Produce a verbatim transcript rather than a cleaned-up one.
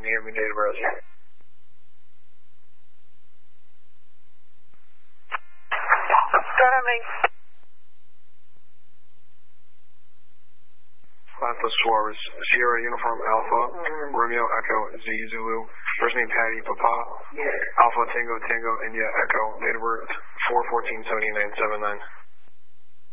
you hear me? Date of birth. Confirming. Alpha Suarez, Sierra Uniform Alpha, mm-hmm. Romeo Echo Z Zulu, first name Patty Papa, Yeah. Alpha Tango Tango India Echo, date of birth four fourteen seventy-nine seventy-nine.